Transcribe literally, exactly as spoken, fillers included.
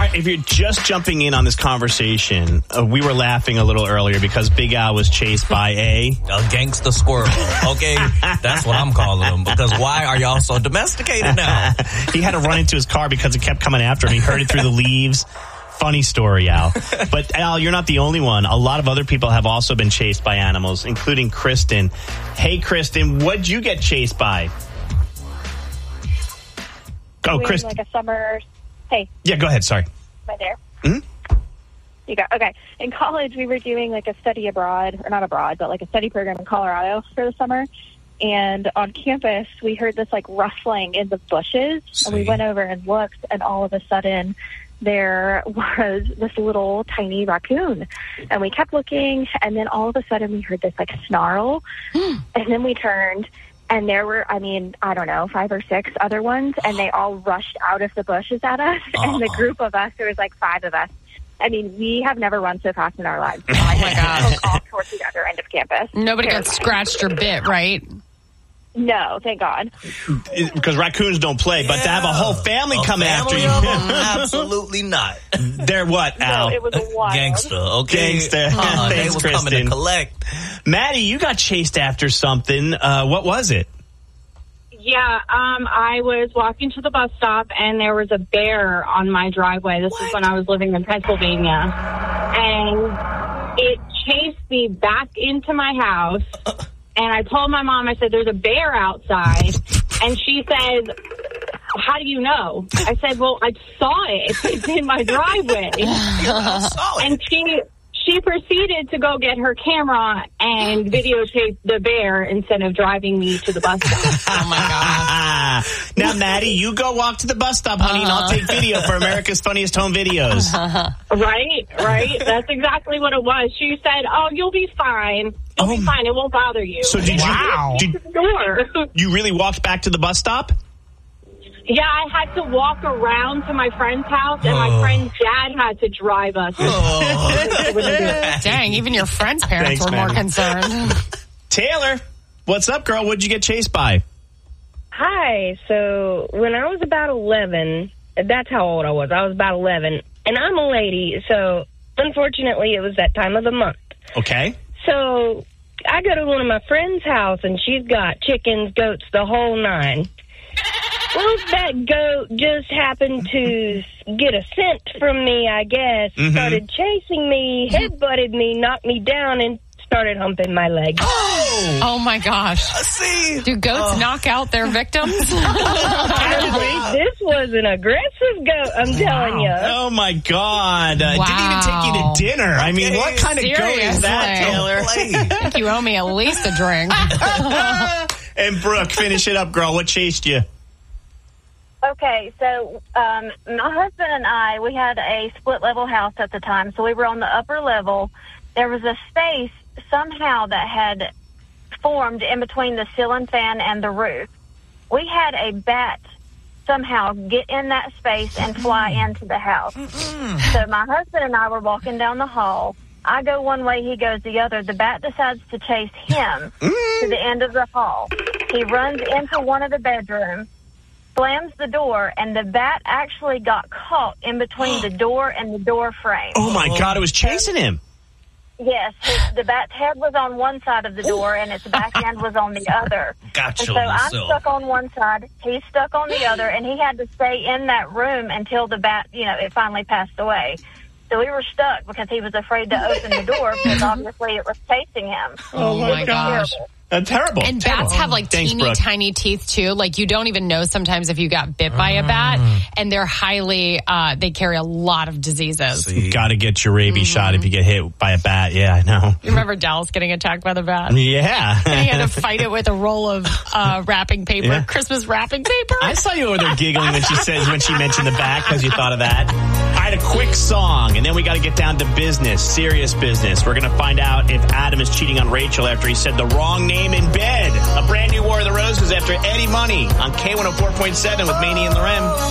right, if you're just jumping in on this conversation, uh, we were laughing a little earlier because Big Al was chased by a... A gangster squirrel. Okay, that's what I'm calling him. Because why are y'all so domesticated now? He had to run into his car because it kept coming after him. He heard it through the leaves. Funny story, Al. But, Al, you're not the only one. A lot of other people have also been chased by animals, including Kristen. Hey, Kristen, what'd you get chased by? Oh, Kristen. Like a summer... Hey. Yeah, go ahead. Sorry. Am I there? Mm-hmm. You go. Okay. In college, we were doing like a study abroad, or not abroad, but like a study program in Colorado for the summer. And on campus, we heard this like rustling in the bushes. See? And we went over and looked, and all of a sudden, there was this little tiny raccoon. And we kept looking, and then all of a sudden, we heard this like snarl. And then we turned. And there were, I mean, I don't know, five or six other ones, and they all rushed out of the bushes at us. Uh-uh. And the group of us, there was like five of us. I mean, we have never run so fast in our lives. Oh, my gosh. All towards the other end of campus. Nobody got scratched or bit, right? No, thank God. Because raccoons don't play, yeah. But to have a whole family a come family after you. Absolutely not. They're what, Al? No, it was a wild. Gangster, okay? Gangster. Uh, Thanks, they were Kristen. coming to collect. Maddie, you got chased after something. Uh, what was it? Yeah, um, I was walking to the bus stop, and there was a bear on my driveway. This was when I was living in Pennsylvania. And it chased me back into my house. And I told my mom, I said, there's a bear outside. And she said, how do you know? I said, well, I saw it. It's in my driveway. I saw it. And she... She proceeded to go get her camera and videotape the bear instead of driving me to the bus stop. Oh, my God. Now, Maddie, you go walk to the bus stop, honey, uh-huh. and I'll take video for America's Funniest Home Videos. Uh-huh. Right, right. That's exactly what it was. She said, oh, you'll be fine. You'll oh. be fine. It won't bother you. So did wow. you... Did, sure. You really walked back to the bus stop? Yeah, I had to walk around to my friend's house, and my friend's dad had to drive us. Oh. Dang, even your friend's parents Thanks, were more man. concerned. Taylor, what's up, girl? What'd you get chased by? Hi. So when I was about eleven, that's how old I was. I was about eleven, and I'm a lady, so unfortunately it was that time of the month. Okay. So I go to one of my friend's house, and she's got chickens, goats, the whole nine. Well, that goat just happened to get a scent from me, I guess. Mm-hmm. Started chasing me, headbutted me, knocked me down, and started humping my leg. Oh, oh my gosh. Uh, see? Do goats oh. knock out their victims? Apparently, this was an aggressive goat, I'm telling you. Oh, my God. Uh, Wow. Didn't even take you to dinner. I mean, Okay, what kind seriously. of goat is that, Taylor? I think you owe me at least a drink. And Brooke, finish it up, girl. What chased you? Okay, so um, my husband and I, we had a split-level house at the time, so we were on the upper level. There was a space somehow that had formed in between the ceiling fan and the roof. We had a bat somehow get in that space and fly into the house. So my husband and I were walking down the hall. I go one way, he goes the other. The bat decides to chase him to the end of the hall. He runs into one of the bedrooms, slams the door, and the bat actually got caught in between the door and the door frame. Oh, my God. It was chasing him. Yes. His, the bat's head was on one side of the door, and its back end was on the other. Gotcha. And so I'm stuck on one side, he's stuck on the other, and he had to stay in that room until the bat, you know, it finally passed away. So we were stuck because he was afraid to open the door because obviously it was chasing him. Oh, my gosh. Terrible. Uh, terrible. And terrible. bats have like Thanks, teeny Brooke. tiny teeth too. Like you don't even know sometimes if you got bit by a bat, and they're highly, uh, they carry a lot of diseases. You got to get your rabies Mm-hmm. shot if you get hit by a bat. Yeah, I know. You remember Dallas getting attacked by the bat? Yeah. And he had to fight it with a roll of uh, wrapping paper, Yeah. Christmas wrapping paper. I saw you over there giggling when she says when she mentioned the bat because you thought of that. I had a quick song, and then we got to get down to business, serious business. We're going to find out if Adam is cheating on Rachel after he said the wrong name in bed. A brand new War of the Roses after Eddie Money on K one oh four point seven with Maney and Loren.